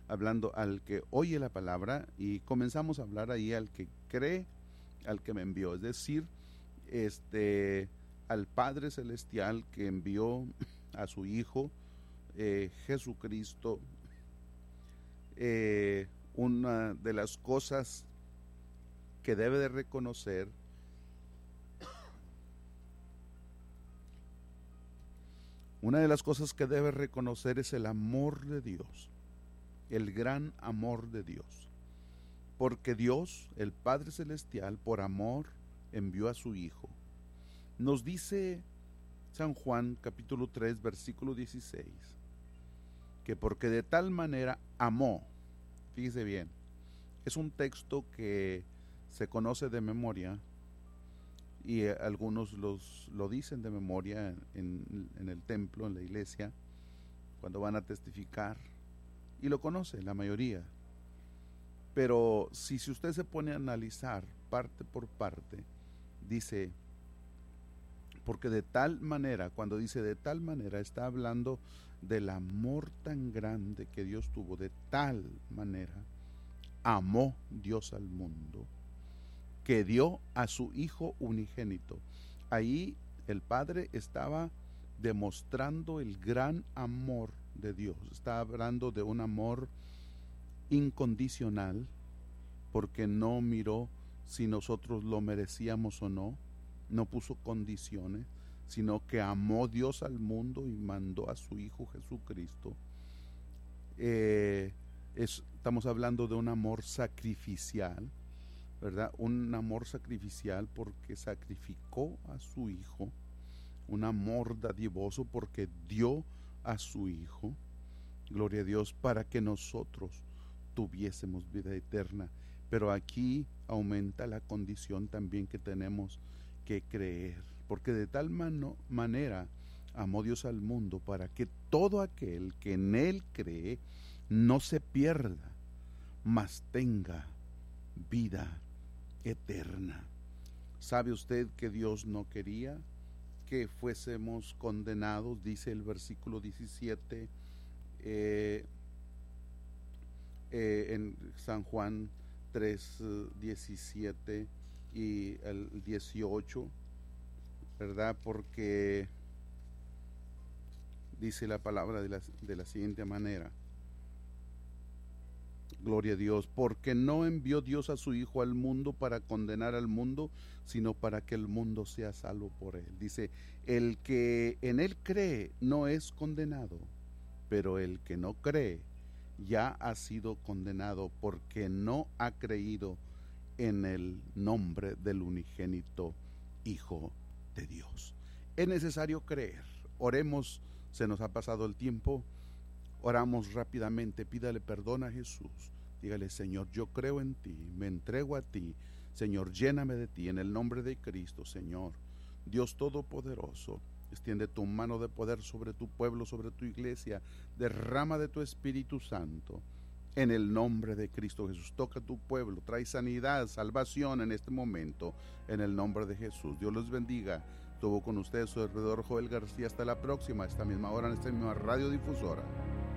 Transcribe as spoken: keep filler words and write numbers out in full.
hablando al que oye la palabra, y comenzamos a hablar ahí al que cree, al que me envió, es decir, este, al Padre Celestial que envió a su Hijo eh, Jesucristo. Eh, una de las cosas que debe de reconocer una de las cosas que debe reconocer es el amor de Dios, el gran amor de Dios, porque Dios, el Padre Celestial, por amor envió a su Hijo. Nos dice San Juan capítulo tres versículo dieciséis, que porque de tal manera amó, fíjese bien, es un texto que se conoce de memoria, y eh, algunos los, lo dicen de memoria en, en el templo, en la iglesia, cuando van a testificar, y lo conoce la mayoría. Pero si, si usted se pone a analizar parte por parte, dice, porque de tal manera, cuando dice de tal manera, está hablando del amor tan grande que Dios tuvo, de tal manera amó Dios al mundo, que dio a su Hijo unigénito. Ahí el Padre estaba demostrando el gran amor de Dios, está hablando de un amor incondicional, porque no miró si nosotros lo merecíamos o no, no puso condiciones, sino que amó Dios al mundo y mandó a su Hijo Jesucristo. Eh, es, estamos hablando de un amor sacrificial, ¿verdad? Un amor sacrificial porque sacrificó a su Hijo, un amor dadivoso porque dio a su Hijo, gloria a Dios, para que nosotros tuviésemos vida eterna. Pero aquí aumenta la condición también que tenemos que creer, porque de tal mano, manera amó Dios al mundo para que todo aquel que en Él cree no se pierda, mas tenga vida eterna. ¿Sabe usted que Dios no quería que fuésemos condenados? Dice el versículo diecisiete eh, eh, en San Juan tres, diecisiete y el dieciocho, ¿verdad? Porque dice la palabra de la, de la siguiente manera, gloria a Dios, porque no envió Dios a su Hijo al mundo para condenar al mundo, sino para que el mundo sea salvo por él. Dice, el que en él cree no es condenado, pero el que no cree ya ha sido condenado porque no ha creído en el nombre del unigénito Hijo de Dios. Es necesario creer. Oremos, se nos ha pasado el tiempo. Oramos rápidamente, pídale perdón a Jesús, dígale, Señor, yo creo en ti, me entrego a ti, Señor, lléname de ti, en el nombre de Cristo, Señor, Dios Todopoderoso, extiende tu mano de poder sobre tu pueblo, sobre tu iglesia, derrama de tu Espíritu Santo, en el nombre de Cristo Jesús, toca tu pueblo, trae sanidad, salvación en este momento, en el nombre de Jesús. Dios los bendiga. Estuvo con ustedes su servidor Joel García. Hasta la próxima, esta misma hora, en esta misma radiodifusora.